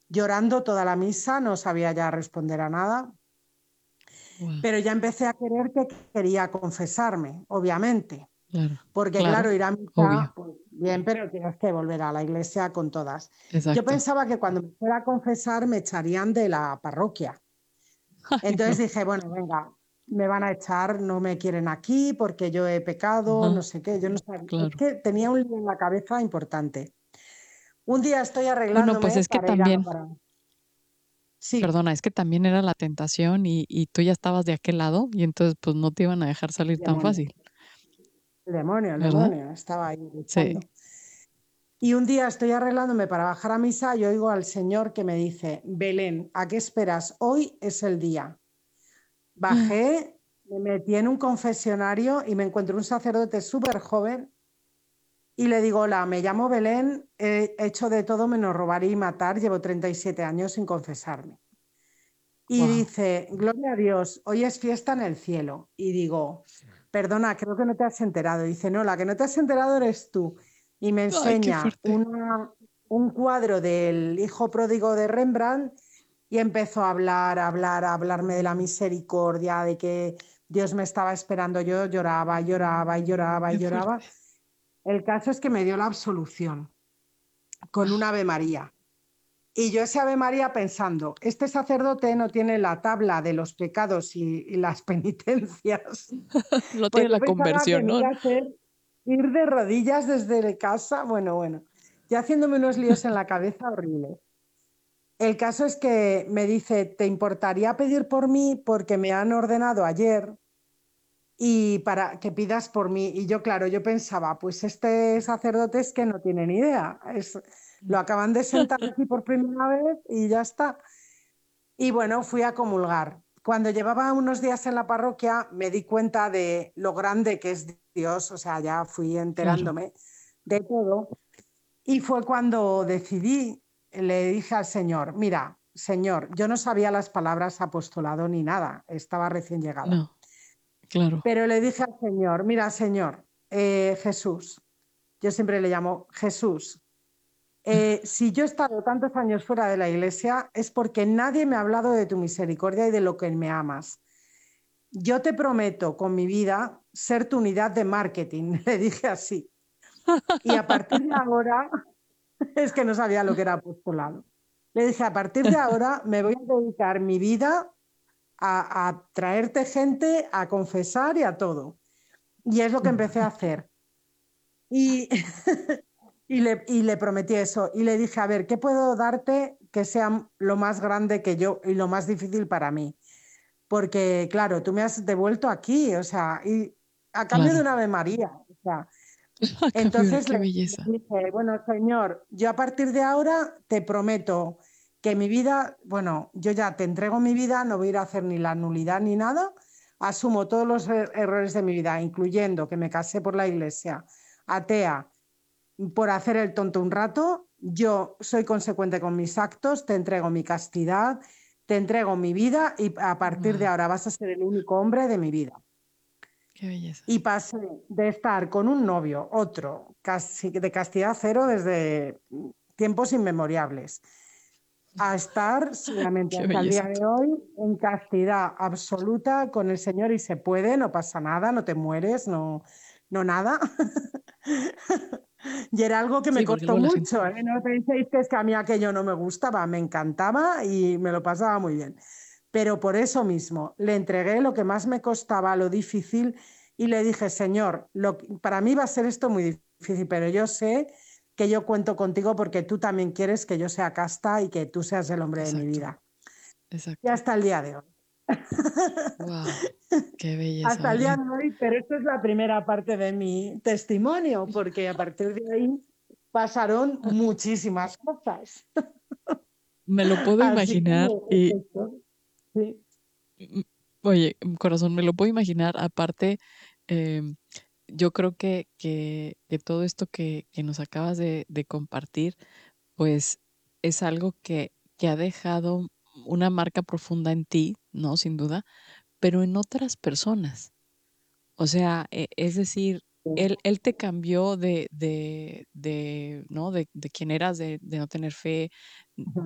llorando toda la misa, no sabía ya responder a nada, Wow, pero ya empecé a querer que quería confesarme, obviamente, claro, porque claro, claro, ir a misa, obvio, pues bien, pero tienes que volver a la iglesia con todas. Yo exacto. pensaba que cuando me fuera a confesar me echarían de la parroquia. Ay, Entonces no. dije, bueno, venga, me van a echar, no me quieren aquí porque yo he pecado, no Ajá, sé qué, yo no sabía, es claro. que tenía un lío en la cabeza importante. Un día estoy Bueno, pues arreglándome es que para ir a la también, parada. Sí, perdona, es que también era la tentación y tú ya estabas de aquel lado y entonces pues no te iban a dejar salir tan demonio, fácil, el ¿verdad? demonio, estaba ahí Sí. luchando. Y un día estoy arreglándome para bajar a misa y oigo al Señor que me dice, Belén, ¿a qué esperas? Hoy es el día. Bajé, me metí en un confesionario y me encuentro un sacerdote súper joven y le digo, hola, me llamo Belén, he hecho de todo menos robar y matar, llevo 37 años sin confesarme. Y Wow. dice, gloria a Dios, hoy es fiesta en el cielo. Y digo, perdona, creo que no te has enterado. Dice, no, la que no te has enterado eres tú. Y me Ay, qué enseña fuerte. un cuadro del hijo pródigo de Rembrandt y empezó a hablar, a hablarme de la misericordia, de que Dios me estaba esperando. Yo lloraba, lloraba y lloraba y Qué lloraba. fuerte. El caso es que me dio la absolución con un Ave María. Y yo ese Ave María pensando, este sacerdote no tiene la tabla de los pecados y las penitencias. No Pues tiene yo la pensaba que conversión, me ¿no? iba a hacer ir de rodillas desde casa. Bueno, bueno, ya haciéndome unos líos en la cabeza horribles. El caso es que me dice, ¿te importaría pedir por mí? Porque me han ordenado ayer y para que pidas por mí. Y yo, claro, yo pensaba, pues este sacerdote es que no tiene ni idea. Lo acaban de sentar aquí por primera vez y ya está. Y bueno, fui a comulgar. Cuando llevaba unos días en la parroquia me di cuenta de lo grande que es Dios, o sea, ya fui Claro. enterándome de todo. Y fue cuando decidí, le dije al Señor, mira, Señor, yo no sabía las palabras apostolado ni nada, estaba recién llegada. No, claro. Pero le dije al Señor, mira, Señor, Jesús, yo siempre le llamo Jesús, si yo he estado tantos años fuera de la iglesia es porque nadie me ha hablado de tu misericordia y de lo que me amas. Yo te prometo con mi vida ser tu unidad de marketing, le dije así. Y a partir de ahora, es que no sabía lo que era apostolado. Le dije, a partir de ahora me voy a dedicar mi vida a traerte gente, a confesar y a todo. Y es lo que empecé a hacer. Y, y le prometí eso. Y le dije, a ver, ¿qué puedo darte que sea lo más grande que yo y lo más difícil para mí? Porque, claro, tú me has devuelto aquí, o sea, y a cambio de Claro. una Ave María. O sea, A cambio de entonces qué le belleza. dije, bueno, Señor, yo a partir de ahora te prometo que mi vida, bueno, yo ya te entrego mi vida, no voy a ir a hacer ni la nulidad ni nada, asumo todos los errores de mi vida, incluyendo que me casé por la iglesia, atea, por hacer el tonto un rato, yo soy consecuente con mis actos, te entrego mi castidad, te entrego mi vida y a partir de Wow, ahora vas a ser el único hombre de mi vida. qué belleza. Y pasé de estar con un novio, otro, casi de castidad cero desde tiempos inmemoriales, a estar solamente Qué hasta el día belleza de tú. hoy en castidad absoluta con el Señor y se puede, no pasa nada, no te mueres, no, no nada. Y era algo que me Sí, porque costó luego la gente. mucho, ¿eh? No penséis que es que a mí aquello no me gustaba, me encantaba y me lo pasaba muy bien. Pero por eso mismo le entregué lo que más me costaba, lo difícil, y le dije, Señor, para mí va a ser esto muy difícil, pero yo sé que yo cuento contigo porque tú también quieres que yo sea casta y que tú seas el hombre de mi Exacto, vida. Y exacto. hasta el día de hoy. Wow, qué belleza, Hasta el día Belén. de hoy, pero esto es la primera parte de mi testimonio, porque a partir de ahí pasaron muchísimas cosas. Me lo puedo Así que, imaginar y, esto, sí. mm, oye, corazón, me lo puedo imaginar. Aparte, em, yo creo que todo esto que nos acabas de compartir, pues es algo que ha dejado una marca profunda en ti, ¿no? Sin duda, pero en otras personas. O sea, es decir, él te cambió ¿no? De quién eras, de no tener fe,